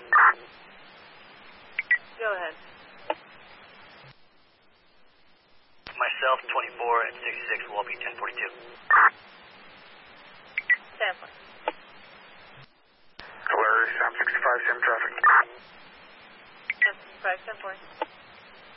Go ahead. Myself, 24 and 66 will all be 1042. Sampling. Larry, Sam 65, same traffic. 10:45, 10:40.